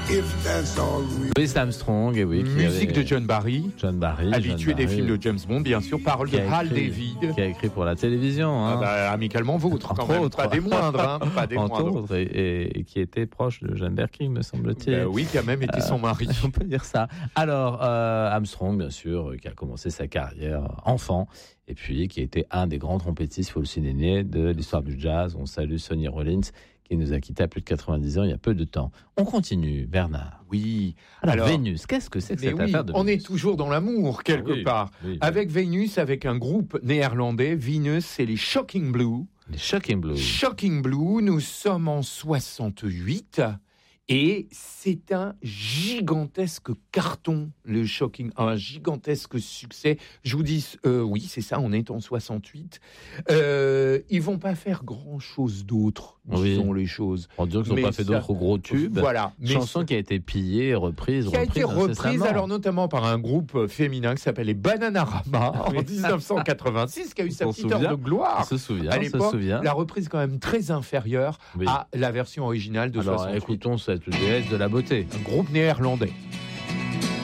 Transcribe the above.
if that's all we... Louis Armstrong, oui. Musique de John Barry. John Habitué des Barry, films de James Bond, bien sûr. Paroles de Hal David. Qui a écrit pour la télévision. Hein. Amicalement vôtre, quand Entre même. autres. Pas des moindres. Hein. Pas des Entre moindres. autres, et qui était proche de Jeanne Birkin, me semble-t-il. Oui, qui a même été son mari. On peut dire ça. Alors, Armstrong, bien sûr, qui a commencé sa carrière enfant, et puis qui a été un des grands trompettistes, il faut le souligner, de l'histoire du jazz. On salue Sonny Rollins, qui nous a quittés à plus de 90 ans il y a peu de temps. On continue, Bernard. Oui. Alors Vénus, qu'est-ce que c'est que cette affaire de Vénus ? On est toujours dans l'amour, quelque part. Oui. Avec Vénus, avec un groupe néerlandais, Venus, c'est les Shocking Blue. Les Shocking Blue. Shocking Blue, nous sommes en 68 et c'est un gigantesque carton, le Shocking, un gigantesque succès. Je vous dis, oui, c'est ça, on est en 68. Ils vont pas faire grand-chose d'autre, disons les choses. On dirait qu'ils n'ont pas fait d'autres gros tubes. Voilà. Chanson qui a été pillée, reprise. Qui a été reprise, alors notamment par un groupe féminin qui s'appelle les Bananarama en 1986, qui a eu sa petite heure de gloire. On se souvient, à l'époque, la reprise quand même très inférieure à la version originale de 68. Alors écoutons cette déesse de la beauté. Un groupe néerlandais.